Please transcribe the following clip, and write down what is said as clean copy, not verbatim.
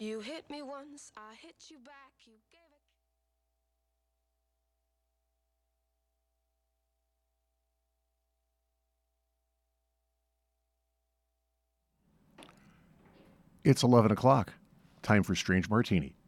You hit me once, I hit you back, you gave It's 11 o'clock. Time for Strange Martini.